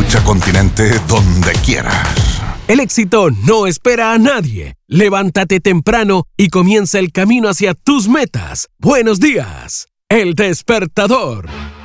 Escucha Continente donde quieras. El éxito no espera a nadie. Levántate temprano y comienza el camino hacia tus metas. Buenos días. El Despertador.